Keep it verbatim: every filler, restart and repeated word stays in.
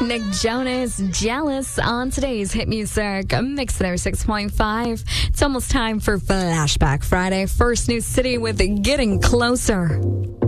Nick Jonas, Jealous on today's Hit Music Mix oh six point five. It's almost time for Flashback Friday. First New City with Getting Closer.